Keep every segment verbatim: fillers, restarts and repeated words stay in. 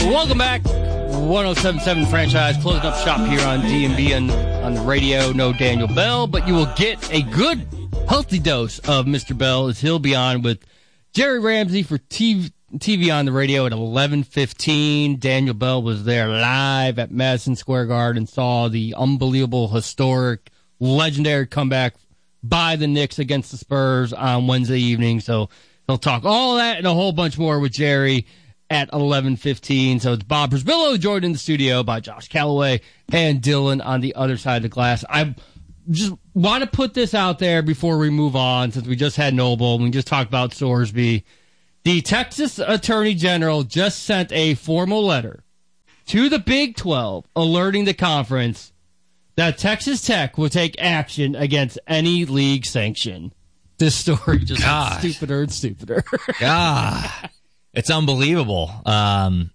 Welcome back. one oh seven point seven Franchise, closing up shop here on D M B on, on the radio. No Daniel Bell, but you will get a good, healthy dose of Mister Bell as he'll be on with Jerry Ramsey for T V, T V on the radio at eleven fifteen. Daniel Bell was there live at Madison Square Garden, saw the unbelievable, historic, legendary comeback by the Knicks against the Spurs on Wednesday evening. So he'll talk all that and a whole bunch more with Jerry at eleven fifteen. So it's Bob Brisbillo joined in the studio by Josh Calloway and Dylan on the other side of the glass. I just want to put this out there before we move on, since we just had Noble and we just talked about Sorsby. The Texas Attorney General just sent a formal letter to the Big twelve alerting the conference that Texas Tech will take action against any league sanction. This story just gets stupider and stupider. God. It's unbelievable. Um,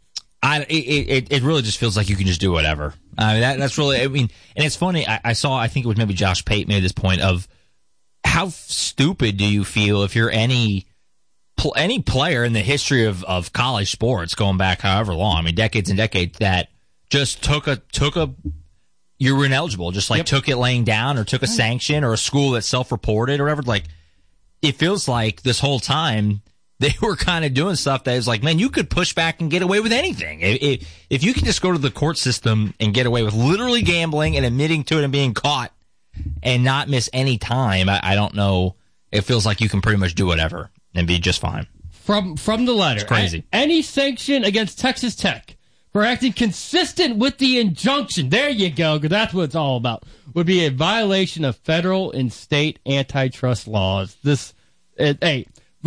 I it, it it really just feels like you can just do whatever. I mean, that that's really. I mean, and it's funny. I, I saw. I think it was maybe Josh Pate made this point of how stupid do you feel if you're any pl- any player in the history of, of college sports going back however long. I mean, decades and decades that just took a took a you were ineligible, just like yep. took it laying down or took a sanction or a school that self-reported or whatever. Like it feels like this whole time. They were kind of doing stuff that is like, man, you could push back and get away with anything. If, if you can just go to the court system and get away with literally gambling and admitting to it and being caught and not miss any time, I, I don't know. It feels like you can pretty much do whatever and be just fine. From from the letter, it's crazy. A- any sanction against Texas Tech for acting consistent with the injunction, there you go, because that's what it's all about, would be a violation of federal and state antitrust laws. This, it, hey,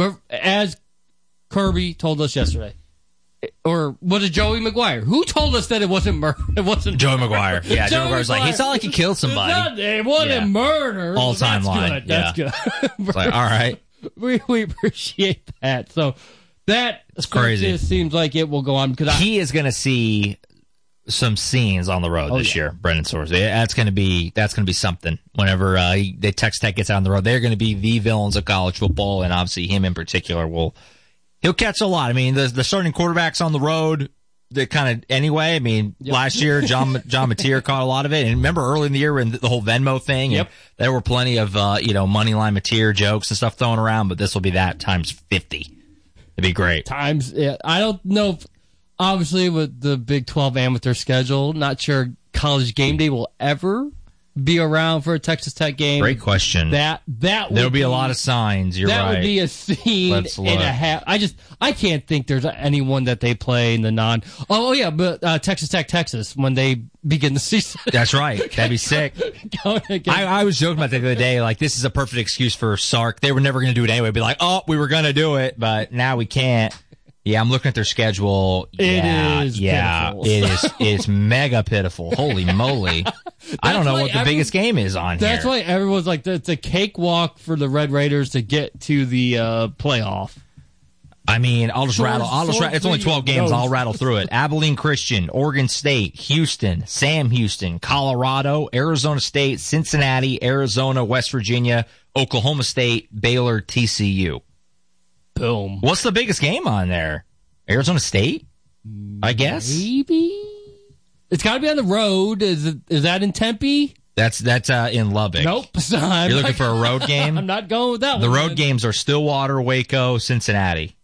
as Kirby told us yesterday, or was it Joey McGuire? Who told us that it wasn't murder? It wasn't Joey murder. McGuire. Yeah, Joey McGuire's like, it's not like he killed somebody. Not, it wasn't yeah. murder. All time That's line. Good. That's yeah. good. It's like, all right. We we appreciate that. So that it's crazy. It seems like it will go on because I, he is going to see some scenes on the road oh, this yeah. year. Brendan Soares. That's going to be that's going to be something. Whenever uh, he, the Texas Tech gets out on the road, they're going to be the villains of college football, and obviously him in particular will he'll catch a lot. I mean, the the starting quarterbacks on the road. The kind of anyway. I mean, yep. last year John John Mateer caught a lot of it, and remember early in the year when the whole Venmo thing. Yep. There were plenty of uh, you know money line Mateer jokes and stuff thrown around, but this will be that times fifty. It'd be great. Times yeah, I don't know. If, obviously, with the Big twelve amateur schedule, not sure College Game Day will ever be around for a Texas Tech game. Great question. That that would there'll be, be a lot of signs. You're that right. That would be a scene and a half. I just I can't think there's anyone that they play in the non. Oh yeah, but uh, Texas Tech, Texas when they begin the season. That's right. That'd be sick. I, I was joking about that the other day. Like this is a perfect excuse for Sark. They were never going to do it anyway. Be like, oh, we were going to do it, but now we can't. Yeah, I'm looking at their schedule. Yeah, it is yeah, pitiful. it is. It's mega pitiful. Holy moly! I don't know what the every, biggest game is on that's here. That's why everyone's like, it's a cakewalk for the Red Raiders to get to the uh, playoff. I mean, I'll just Swords, rattle. I'll just rattle. It's only twelve games. Knows. I'll rattle through it. Abilene Christian, Oregon State, Houston, Sam Houston, Colorado, Arizona State, Cincinnati, Arizona, West Virginia, Oklahoma State, Baylor, T C U. Boom. What's the biggest game on there? Arizona State? I guess. Maybe. It's got to be on the road. Is it? Is that in Tempe? That's that's uh, in Lubbock. Nope. I'm You're looking for a road game? I'm not going with that the one. The road games are Stillwater, Waco, Cincinnati.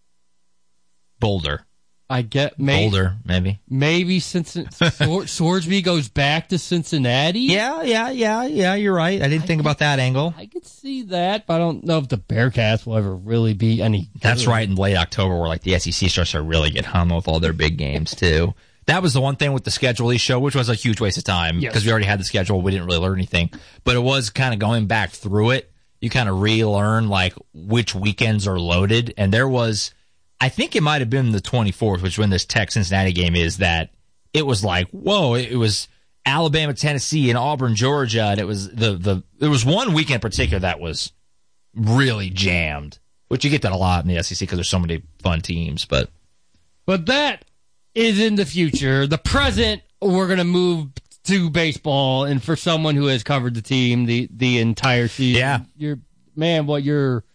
Boulder. I get maybe, Boulder, maybe. Maybe Cincinnati. Sorsby goes back to Cincinnati? Yeah, yeah, yeah, yeah, you're right. I didn't I think could, about that angle. I could see that, but I don't know if the Bearcats will ever really be any good. That's right, in late October where like the S E C starts to really get hung with all their big games, too. That was the one thing with the schedule each show, which was a huge waste of time because yes. we already had the schedule. We didn't really learn anything. But it was kind of going back through it. You kind of relearn like which weekends are loaded. And there was, I think it might have been the twenty-fourth, which when this Tech-Cincinnati game is, that it was like, whoa, it was Alabama, Tennessee, and Auburn, Georgia. And it was the, the, there was one weekend in particular that was really jammed, which you get that a lot in the S E C because there's so many fun teams. But, but that is in the future. The present, we're going to move to baseball, and for someone who has covered the team the, the entire season, yeah. you're man, what you're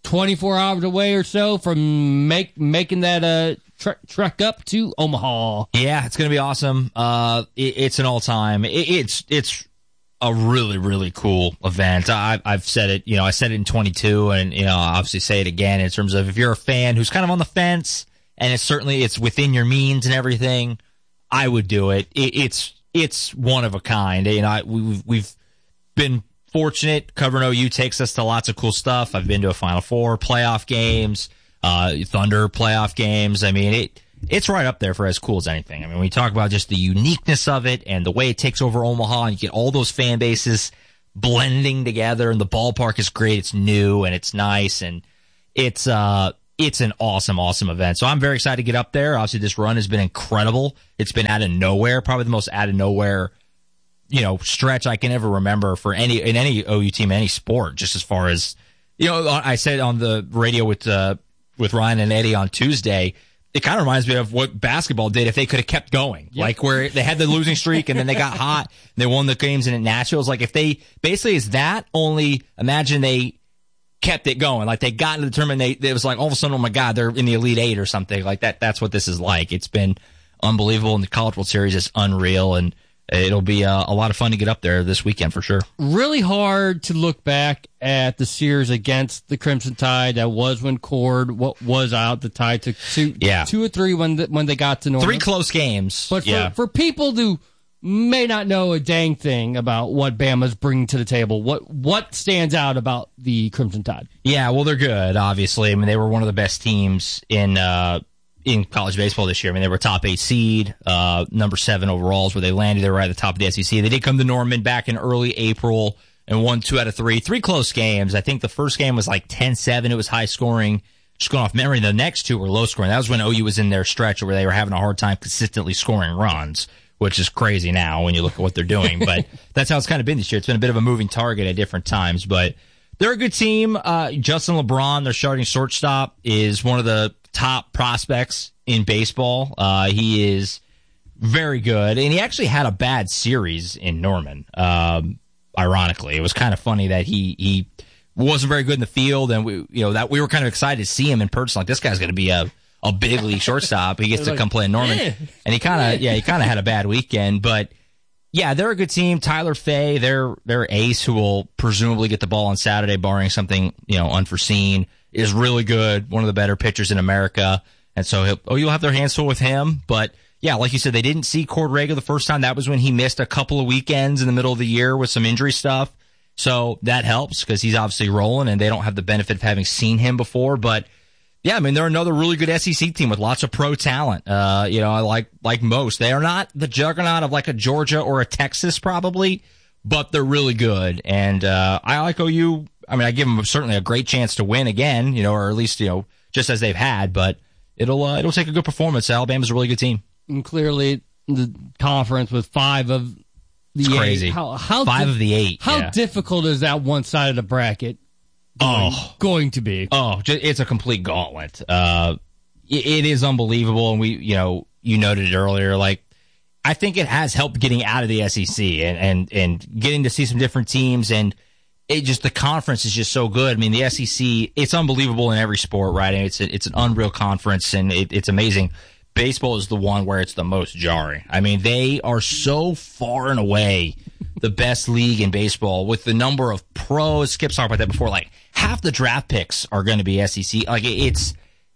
twenty-four hours away or so from make making that uh tre- trek up to Omaha. Yeah, it's going to be awesome. Uh, it, it's an all time. It, it's it's a really really cool event. I, I've said it. You know, I said it in twenty-two, and you know, I'll obviously say it again in terms of if you're a fan who's kind of on the fence, and it's certainly it's within your means and everything, I would do it. it it's it's one of a kind. You know, I, we've we've been fortunate. Covering O U takes us to lots of cool stuff. I've been to a Final Four, playoff games, uh, Thunder playoff games. I mean, it it's right up there for as cool as anything. I mean, when you talk about just the uniqueness of it and the way it takes over Omaha, and you get all those fan bases blending together, and the ballpark is great. It's new and it's nice, and it's uh it's an awesome, awesome event. So I'm very excited to get up there. Obviously, this run has been incredible. It's been out of nowhere, probably the most out of nowhere, you know, stretch I can ever remember for any in any O U team, any sport. Just as far as, you know, I said on the radio with uh, with Ryan and Eddie on Tuesday, it kind of reminds me of what basketball did if they could have kept going, yep. Like where they had the losing streak and then they got hot and they won the games in Nashville. Like if they basically is that, only imagine they kept it going. Like they got into the tournament, they it was like all of a sudden, oh my God, they're in the Elite Eight or something like that. That's what this is like. It's been unbelievable, and the College World Series is unreal, and it'll be uh, a lot of fun to get up there this weekend for sure. Really hard to look back at the series against the Crimson Tide. That was when Cord what was out. The Tide took two, yeah. two or three when the, when they got to Norman. Three close games. But for, yeah. for people who may not know a dang thing about what Bama's bringing to the table, what what stands out about the Crimson Tide? Yeah, well, they're good, obviously. I mean, they were one of the best teams in uh, in college baseball this year. I mean, they were top eight seed, uh, number seven overalls, where they landed. They were right at the top of the S E C. They did come to Norman back in early April and won two out of three. Three close games. I think the first game was like ten seven. It was high scoring. Just going off memory, the next two were low scoring. That was when O U was in their stretch where they were having a hard time consistently scoring runs, which is crazy now when you look at what they're doing. But that's how it's kind of been this year. It's been a bit of a moving target at different times. But they're a good team. Uh, Justin LeBron, their starting shortstop, is one of the top prospects in baseball. Uh, he is very good. And he actually had a bad series in Norman, um, ironically. It was kind of funny that he he wasn't very good in the field. And, we, you know, that we were kind of excited to see him in person. Like, this guy's going to be a a big league shortstop. He gets to like, come play in Norman. eh, And he kind of, yeah, he kind of had a bad weekend. But, yeah, they're a good team. Tyler Fay, they're, they're ace who will presumably get the ball on Saturday, barring something, you know, unforeseen, is really good. One of the better pitchers in America. And so, he'll, oh, you'll have their hands full with him. But, yeah, like you said, they didn't see Cord Rager the first time. That was when he missed a couple of weekends in the middle of the year with some injury stuff. So that helps because he's obviously rolling, and they don't have the benefit of having seen him before. But, yeah, I mean, they're another really good S E C team with lots of pro talent. Uh, you know, like like most. They are not the juggernaut of like a Georgia or a Texas probably, but they're really good. And uh, I like O U. I mean, I give them certainly a great chance to win again, you know, or at least, you know, just as they've had. But it'll uh, it'll take a good performance. Alabama's a really good team. And clearly, the conference with five of the it's eight. crazy. How, how five di- of the eight. How yeah. difficult is that one side of the bracket? Going, oh, going to be. Oh, it's a complete gauntlet. Uh, it is unbelievable, and we, you know, you noted it earlier. Like, I think it has helped getting out of the S E C and and and getting to see some different teams, and it just the conference is just so good. I mean, the S E C, it's unbelievable in every sport, right? And it's a, it's an unreal conference, and it, it's amazing. Baseball is the one where it's the most jarring. I mean, they are so far and away the best league in baseball with the number of pros. Skip's talked about that before. Like, half the draft picks are going to be S E C. Like, it's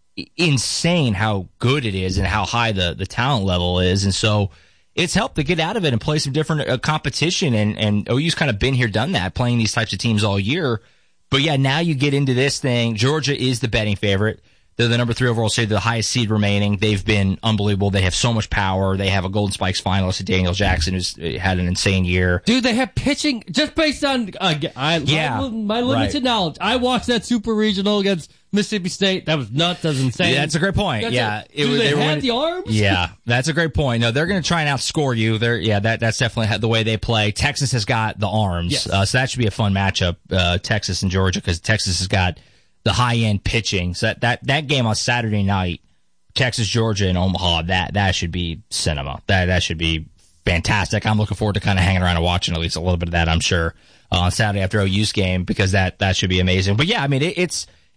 insane how good it is and how high the, the talent level is. And so it's helped to get out of it and play some different uh, competition. And, and O U's kind of been here, done that, playing these types of teams all year. But yeah, now you get into this thing. Georgia is the betting favorite. They're the number three overall seed, the highest seed remaining. They've been unbelievable. They have so much power. They have a Golden Spikes finalist, Daniel Jackson, who's had an insane year. Dude, they have pitching just based on uh, I, yeah, my, my limited right. knowledge. I watched that Super Regional against Mississippi State. That was nuts. That was insane. Yeah, that's a great point. That's yeah, a, it do was, they, they were have winning, the arms? Yeah, that's a great point. No, they're going to try and outscore you. They're yeah, that that's definitely the way they play. Texas has got the arms, yes. uh, so that should be a fun matchup. Uh, Texas and Georgia, because Texas has got the high end pitching. So that, that that game on Saturday night, Texas, Georgia, and Omaha, that that should be cinema. That that should be fantastic. I'm looking forward to kind of hanging around and watching at least a little bit of that, I'm sure, uh, on Saturday after O U's game, because that that should be amazing. But yeah, I mean, it, it's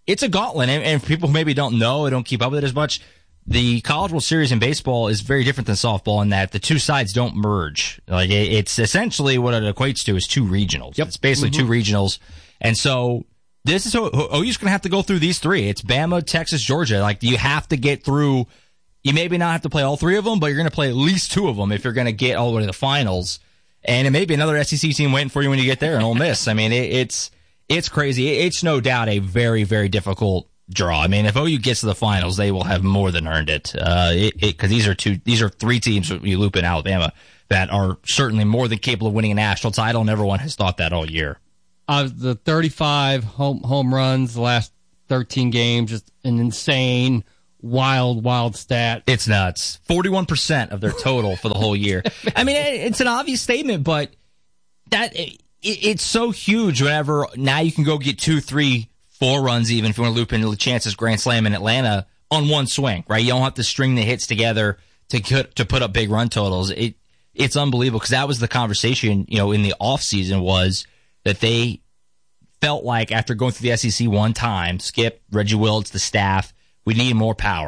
it's a gauntlet. And, and people who maybe don't know or don't keep up with it as much, the College World Series in baseball is very different than softball in that the two sides don't merge. Like it, it's essentially what it equates to is two regionals. Yep. It's basically mm-hmm. two regionals. And so this is who O U's going to have to go through these three. It's Bama, Texas, Georgia. Like you have to get through. You maybe not have to play all three of them, but you're going to play at least two of them if you're going to get all the way to the finals. And it may be another S E C team waiting for you when you get there, and Ole Miss. I mean, it, it's it's crazy. It, it's no doubt a very, very difficult draw. I mean, if O U gets to the finals, they will have more than earned it. Uh, it, it cause these are two, these are three teams, you loop in Alabama, that are certainly more than capable of winning a national title, and everyone has thought that all year. Of the thirty-five home home runs, the last thirteen games, just an insane, wild, wild stat. It's nuts. forty-one percent of their total for the whole year. I mean, it's an obvious statement, but that it, it's so huge whenever now you can go get two, three, four runs even if you want to loop into the chances Grand Slam in Atlanta on one swing, right? You don't have to string the hits together to to put up big run totals. It It's unbelievable because that was the conversation, you know, in the offseason was that they felt like after going through the S E C one time, Skip, Reggie Wills, the staff, we need more power.